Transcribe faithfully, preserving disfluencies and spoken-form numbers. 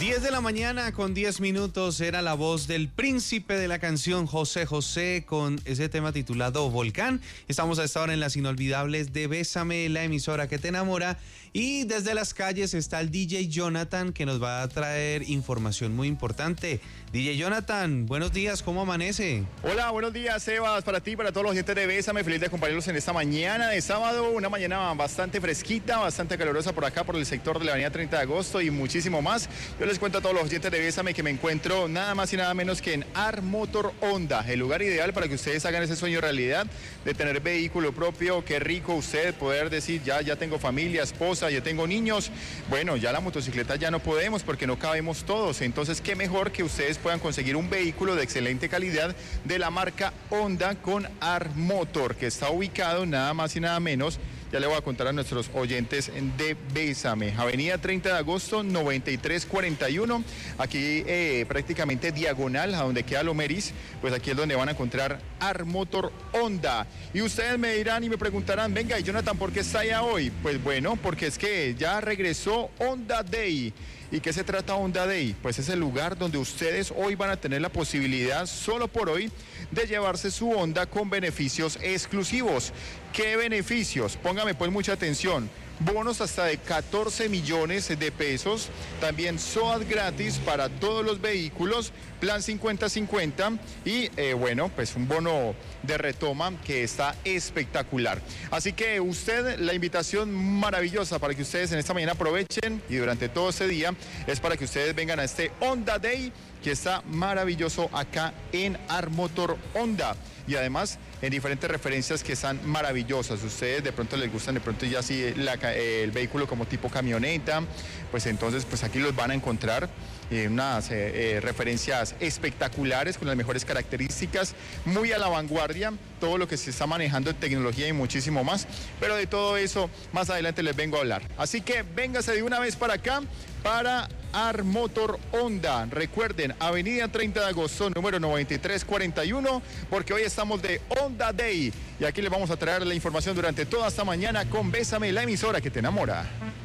diez de la mañana con diez minutos era la voz del príncipe de la canción José José con ese tema titulado Volcán. Estamos a esta hora en las inolvidables de Bésame, la emisora que te enamora, y desde las calles está el D J Jonathan que nos va a traer información muy importante. D J Jonathan, buenos días, ¿cómo amanece? Hola, buenos días, Sebas, para ti, para todos los oyentes de Bésame, feliz de acompañarlos en esta mañana de sábado, una mañana bastante fresquita, bastante calurosa por acá, por el sector de la avenida treinta de agosto y muchísimo más. Yo les cuento a todos los oyentes de Bésame que me encuentro nada más y nada menos que en Art Motor Honda, el lugar ideal para que ustedes hagan ese sueño realidad de tener vehículo propio. Qué rico usted poder decir, ya, ya tengo familia, esposa, ya tengo niños. Bueno, ya la motocicleta ya no podemos porque no cabemos todos, entonces qué mejor que ustedes puedan conseguir un vehículo de excelente calidad de la marca Honda con Art Motor, que está ubicado nada más y nada menos, ya le voy a contar a nuestros oyentes de Bésame, avenida treinta de agosto, noventa y tres cuarenta y uno, aquí eh, prácticamente diagonal a donde queda Lomeris, pues aquí es donde van a encontrar Art Motor Honda. Y ustedes me dirán y me preguntarán, venga, y Jonathan, ¿por qué está allá hoy? Pues bueno, porque es que ya regresó Honda Day. ¿Y qué se trata Honda Day? Pues es el lugar donde ustedes hoy van a tener la posibilidad, solo por hoy, de llevarse su Honda con beneficios exclusivos. ¿Qué beneficios? Póngame pues mucha atención. Bonos hasta de catorce millones de pesos, también S O A T gratis para todos los vehículos, plan cincuenta cincuenta y eh, bueno, pues un bono de retoma que está espectacular. Así que usted, la invitación maravillosa para que ustedes en esta mañana aprovechen y durante todo este día es para que ustedes vengan a este Honda Day que está maravilloso acá en Art Motor Honda. Y además en diferentes referencias que están maravillosas. Ustedes de pronto les gustan de pronto ya así la, el vehículo como tipo camioneta, pues entonces pues aquí los van a encontrar. Eh, unas eh, eh, referencias espectaculares con las mejores características, muy a la vanguardia, todo lo que se está manejando en tecnología y muchísimo más, pero de todo eso más adelante les vengo a hablar. Así que véngase de una vez para acá, para Art Motor Honda. Recuerden, avenida treinta de agosto, número noventa y tres cuarenta y uno, porque hoy estamos de Honda Day y aquí les vamos a traer la información durante toda esta mañana con Bésame, la emisora que te enamora.